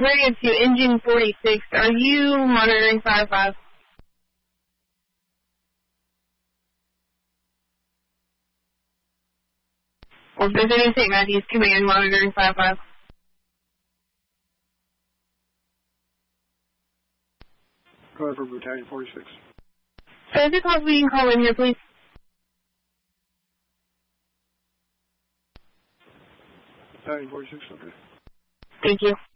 Radio to Engine 46, are you monitoring 5-5? Or if there's any St. Matthews Command monitoring 5-5? Go ahead for Battalion 46. So is it possible you can call in here, please? Battalion 46, okay. Thank you.